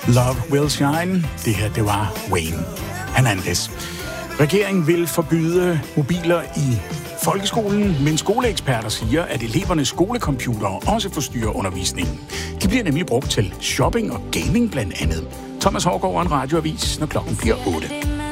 Love Will Shine. Det her, det var Wayne Hernandez. Regeringen vil forbyde mobiler i folkeskolen, men skoleeksperter siger, at elevernes skolecomputere også forstyrrer undervisningen. De bliver nemlig brugt til shopping og gaming blandt andet. Thomas Hårgaard og en radioavis, når klokken bliver 8.